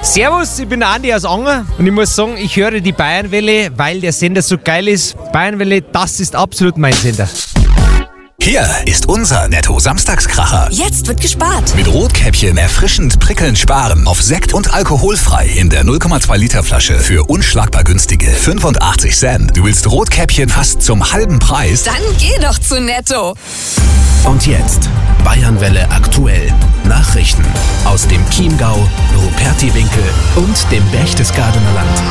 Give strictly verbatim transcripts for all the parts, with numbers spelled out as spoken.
Servus, ich bin der Andi aus Anger und ich muss sagen, ich höre die Bayernwelle, weil der Sender so geil ist. Bayernwelle, das ist absolut mein Sender. Hier ist unser Netto-Samstagskracher. Jetzt wird gespart. Mit Rotkäppchen erfrischend prickelnd sparen auf Sekt und alkoholfrei in der null Komma zwei Liter Flasche für unschlagbar günstige fünfundachtzig Cent. Du willst Rotkäppchen fast zum halben Preis? Dann geh doch zu Netto. Und jetzt Bayernwelle aktuell. Nachrichten aus dem Chiemgau, Rupertiwinkel und dem Berchtesgadener Land.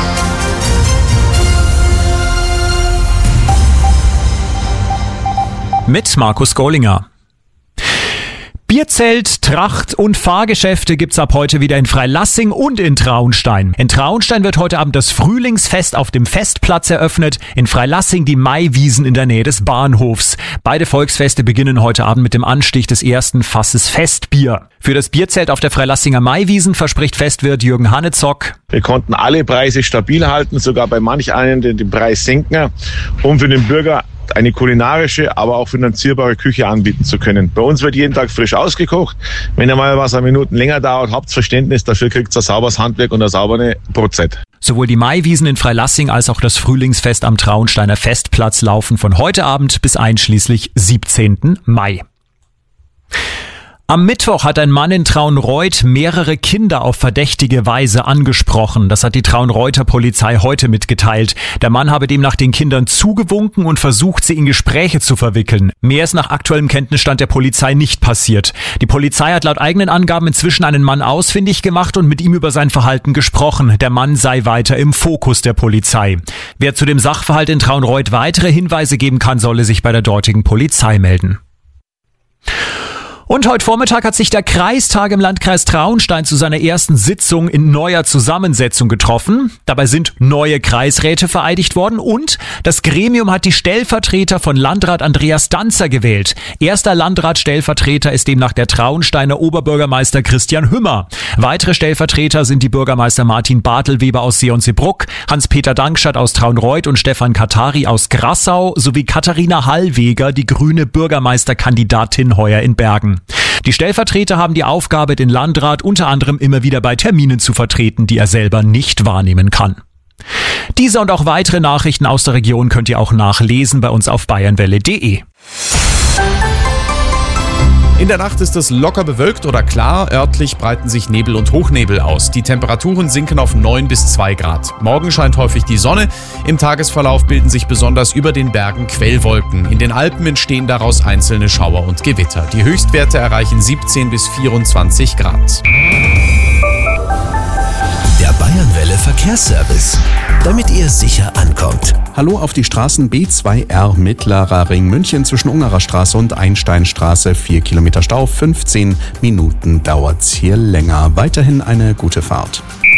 Mit Markus Gollinger. Bierzelt, Tracht und Fahrgeschäfte gibt's ab heute wieder in Freilassing und in Traunstein. In Traunstein wird heute Abend das Frühlingsfest auf dem Festplatz eröffnet, in Freilassing die Maiwiesen in der Nähe des Bahnhofs. Beide Volksfeste beginnen heute Abend mit dem Anstich des ersten Fasses Festbier. Für das Bierzelt auf der Freilassinger Maiwiesen verspricht Festwirt Jürgen Hannezock: Wir konnten alle Preise stabil halten, sogar bei manch einen den, den Preis senken, um für den Bürger eine kulinarische, aber auch finanzierbare Küche anbieten zu können. Bei uns wird jeden Tag frisch ausgekocht. Wenn einmal was eine Minuten länger dauert, habt Verständnis, dafür kriegt ihr ein sauberes Handwerk und eine saubere Brotzeit. Sowohl die Maiwiesen in Freilassing als auch das Frühlingsfest am Traunsteiner Festplatz laufen von heute Abend bis einschließlich siebzehnten Mai. Am Mittwoch hat ein Mann in Traunreut mehrere Kinder auf verdächtige Weise angesprochen. Das hat die Traunreuter Polizei heute mitgeteilt. Der Mann habe demnach den Kindern zugewunken und versucht, sie in Gespräche zu verwickeln. Mehr ist nach aktuellem Kenntnisstand der Polizei nicht passiert. Die Polizei hat laut eigenen Angaben inzwischen einen Mann ausfindig gemacht und mit ihm über sein Verhalten gesprochen. Der Mann sei weiter im Fokus der Polizei. Wer zu dem Sachverhalt in Traunreut weitere Hinweise geben kann, solle sich bei der dortigen Polizei melden. Und heute Vormittag hat sich der Kreistag im Landkreis Traunstein zu seiner ersten Sitzung in neuer Zusammensetzung getroffen. Dabei sind neue Kreisräte vereidigt worden und das Gremium hat die Stellvertreter von Landrat Andreas Danzer gewählt. Erster Landrat-Stellvertreter ist demnach der Traunsteiner Oberbürgermeister Christian Hümmer. Weitere Stellvertreter sind die Bürgermeister Martin Bartelweber aus Seeonsee-Bruck, Hans-Peter Dankstadt aus Traunreut und Stefan Katari aus Grassau sowie Katharina Hallweger, die grüne Bürgermeisterkandidatin heuer in Bergen. Die Stellvertreter haben die Aufgabe, den Landrat unter anderem immer wieder bei Terminen zu vertreten, die er selber nicht wahrnehmen kann. Diese und auch weitere Nachrichten aus der Region könnt ihr auch nachlesen bei uns auf bayernwelle punkt de. In der Nacht ist es locker bewölkt oder klar, örtlich breiten sich Nebel und Hochnebel aus. Die Temperaturen sinken auf neun bis zwei Grad. Morgen scheint häufig die Sonne. Im Tagesverlauf bilden sich besonders über den Bergen Quellwolken. In den Alpen entstehen daraus einzelne Schauer und Gewitter. Die Höchstwerte erreichen siebzehn bis vierundzwanzig Grad. Der Bayernwelle Verkehrsservice, damit ihr sicher ankommt. Hallo auf die Straßen B zwei R Mittlerer Ring München zwischen Ungerer Straße und Einsteinstraße. vier Kilometer Stau, fünfzehn Minuten dauert's hier länger. Weiterhin eine gute Fahrt.